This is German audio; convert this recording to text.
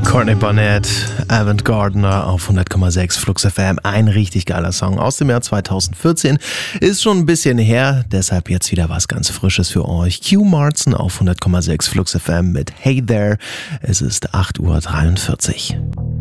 Courtney Barnett, Avant Gardner auf 100,6 Flux FM. Ein richtig geiler Song aus dem Jahr 2014. Ist schon ein bisschen her, deshalb jetzt wieder was ganz Frisches für euch. Q Martin auf 100,6 Flux FM mit Hey There. Es ist 8:43 Uhr.